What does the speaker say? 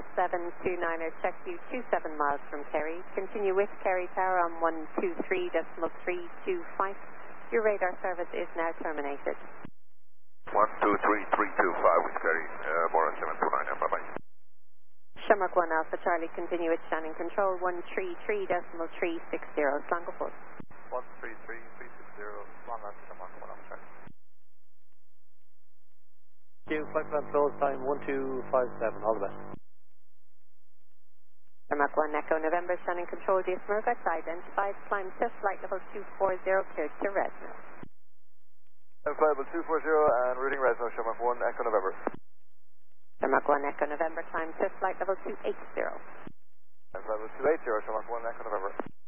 November 729er, check you 27 miles from Kerry. Continue with Kerry Tower on 123.325. Your radar service is now terminated. 123.325 with Kerry, Morris 729er, bye-bye. Shamrock 1 Alpha Charlie, continue with Shannon Control 133.360, Slango Port. 133.360, Swan Alpha, Shamrock 1 Alpha Charlie. Flight plan close time 1257, all the best. Shamrock 1 Echo November, Shannon Control, DS Murgax, identified, climb to flight level 240, cleared to Resno. Flight level 240 and routing Resno, Shamrock 1 Echo November. Shamrock 1 Echo November, climb to flight level 280. Flight level 280, Shamrock 1 Echo November.